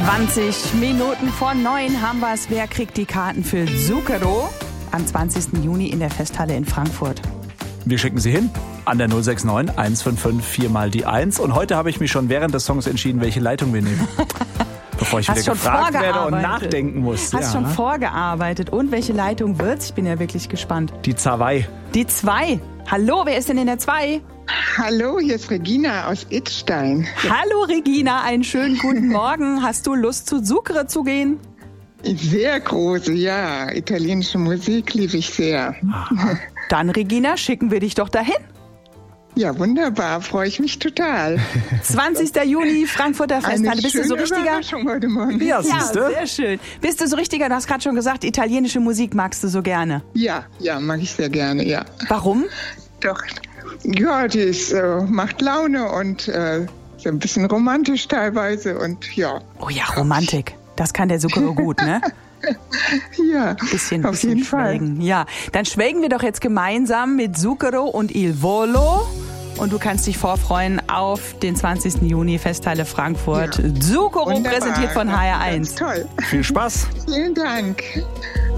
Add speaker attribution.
Speaker 1: 20 Minuten vor 9 haben wir es. Wer kriegt die Karten für Zucchero am 20. Juni in der Festhalle in Frankfurt?
Speaker 2: Wir schicken sie hin an der 069 155 4 mal die 1. Und heute habe ich mich schon während des Songs entschieden, welche Leitung wir nehmen. Bevor ich wieder gefragt werde und nachdenken muss.
Speaker 1: Hast schon vorgearbeitet. Und welche Leitung wird's? Ich bin ja wirklich gespannt.
Speaker 2: Die 2.
Speaker 1: Die 2. Hallo, wer ist denn in der 2?
Speaker 3: Hallo, hier ist Regina aus Idstein.
Speaker 1: Hallo Regina, einen schönen guten Morgen. Hast du Lust zu Zucchero zu gehen?
Speaker 3: Sehr große, ja. Italienische Musik liebe ich sehr.
Speaker 1: Dann Regina, schicken wir dich doch dahin.
Speaker 3: Ja, wunderbar, freue ich mich total.
Speaker 1: 20. Juni, Frankfurter Festhalle. Bist du so richtiger?
Speaker 3: Heute Morgen.
Speaker 2: Ja, siehste.
Speaker 1: Sehr schön. Bist du so richtiger? Du hast gerade schon gesagt, italienische Musik magst du so gerne.
Speaker 3: Ja, mag ich sehr gerne, ja.
Speaker 1: Warum?
Speaker 3: Doch, ja, die ist, macht Laune und so ein bisschen romantisch teilweise und ja.
Speaker 1: Oh ja, Romantik. Das kann der Zucchero gut, ne?
Speaker 3: Ja,
Speaker 1: bisschen
Speaker 3: auf jeden
Speaker 1: schwelgen.
Speaker 3: Fall.
Speaker 1: Ja, dann schwelgen wir doch jetzt gemeinsam mit Zucchero und Il Volo. Und du kannst dich vorfreuen auf den 20. Juni, Festhalle Frankfurt. Ja. Zucchero präsentiert von HR1.
Speaker 3: Toll.
Speaker 2: Viel Spaß.
Speaker 3: Vielen Dank.